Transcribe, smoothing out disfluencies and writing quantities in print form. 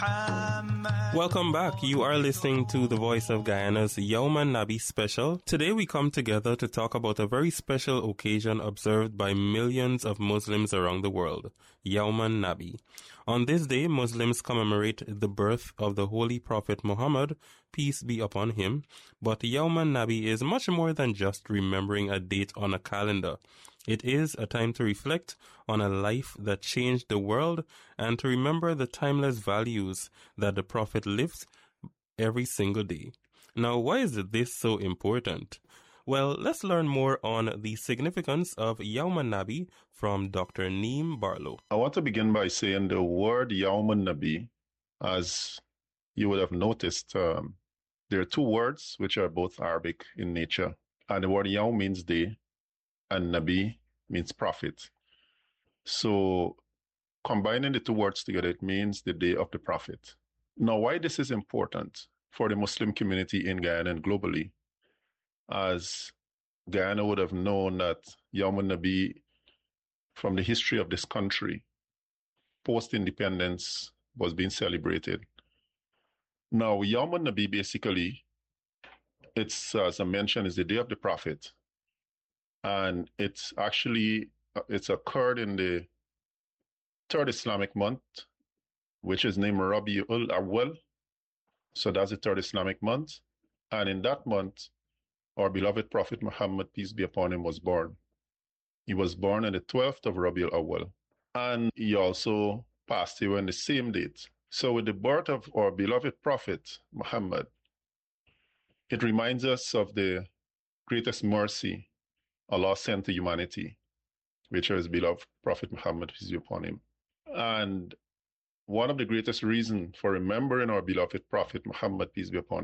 Welcome back. You are listening to the Voice of Guyana's Yawm Nabi special. Today we come together to talk about a very special occasion observed by millions of Muslims around the world, Yawm Nabi. On this day, Muslims commemorate the birth of the Holy Prophet Muhammad, peace be upon him. But Yawm Nabi is much more than just remembering a date on a calendar. It is a time to reflect on a life that changed the world and to remember the timeless values that the Prophet lived every single day. Now, why is this so important? Well, let's learn more on the significance of Yawm Nabi from Dr. Neem Barlow. I want to begin by saying the word Yawm Nabi, as you would have noticed, there are two words which are both Arabic in nature. And the word Yawm means day, and Nabi means prophet. So combining the two words together, it means the day of the prophet. Now, why this is important for the Muslim community in Guyana and globally, as Guyana would have known that Yawm Nabi, from the history of this country, post-independence, was being celebrated. Now, Yawm Nabi basically, it's, as I mentioned, is the day of the prophet. And it's occurred in the third Islamic month, which is named Rabiul Awwal. So that's the third Islamic month. And in that month, our beloved Prophet Muhammad, peace be upon him, was born. He was born on the 12th of Rabiul Awwal. And he also passed away on the same date. So with the birth of our beloved Prophet Muhammad, it reminds us of the greatest mercy Allah sent to humanity, which is beloved Prophet Muhammad, peace be upon him. And one of the greatest reasons for remembering our beloved Prophet Muhammad, peace be upon him,